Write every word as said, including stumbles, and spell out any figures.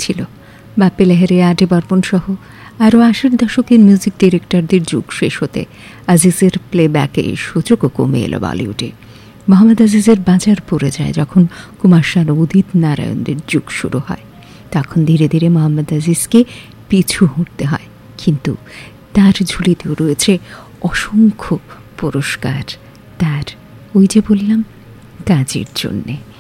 ছিল। বাপ্পি লাহিড়ী, আটে বর্পণ সহ আরও আশির দশকের মিউজিক ডিরেক্টরদের যুগ শেষ হতে আজিজের প্লেব্যাকে সুযোগও কমে এলো বলিউডে। মোহাম্মদ আজিজের বাজার পড়ে যায় যখন কুমার শানু, উদিত নারায়ণদের যুগ শুরু হয়। তখন ধীরে ধীরে মোহাম্মদ আজিজকে পিছু হটতে হয়, কিন্তু তার ঝুলিতেও রয়েছে অসংখ্য পুরস্কার, তার ওই যে বললাম কাজের জন্যে।